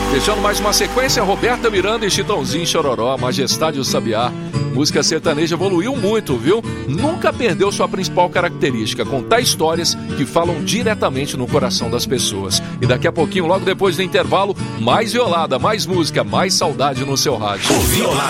Fechando mais uma sequência, Roberta Miranda e Chitãozinho Chororó, Majestade e o Sabiá. Música sertaneja evoluiu muito, viu? Nunca perdeu sua principal característica, contar histórias que falam diretamente no coração das pessoas. E daqui a pouquinho, logo depois do intervalo, mais violada, mais música, mais saudade no seu rádio.